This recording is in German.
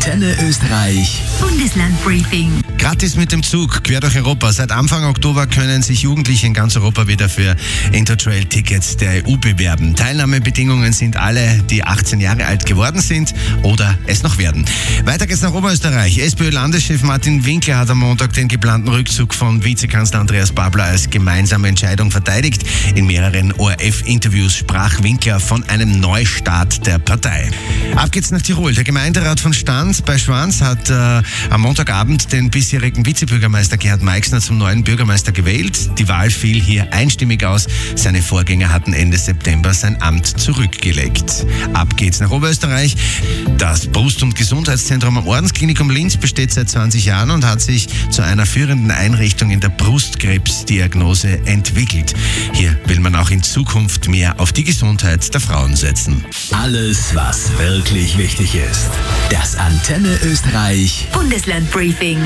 Antenne Österreich Bundeslandbriefing. Gratis mit dem Zug quer durch Europa. Seit Anfang Oktober können sich Jugendliche in ganz Europa wieder für Interrail-Tickets der EU bewerben. Teilnahmebedingungen sind alle, die 18 Jahre alt geworden sind oder es noch werden. Weiter geht's nach Oberösterreich. SPÖ-Landeschef Martin Winkler hat am Montag den geplanten Rückzug von Vizekanzler Andreas Babler als gemeinsame Entscheidung verteidigt. In mehreren ORF-Interviews sprach Winkler von einem Neustart der Partei. Ab geht's nach Tirol. Der Gemeinderat von Stans bei Schwanz hat am Montagabend den bisherigen Vizebürgermeister Gerhard Meixner zum neuen Bürgermeister gewählt. Die Wahl fiel hier einstimmig aus. Seine Vorgänger hatten Ende September sein Amt zurückgelegt. Ab geht's nach Oberösterreich. Das Brust- und Gesundheitszentrum am Ordensklinikum Linz besteht seit 20 Jahren und hat sich zu einer führenden Einrichtung in der Brustkrebsdiagnose entwickelt. Hier will man auch in Zukunft mehr auf die Gesundheit der Frauen setzen. Alles, was wirklich wichtig ist. Das Antenne Österreich Bundeslandbriefing.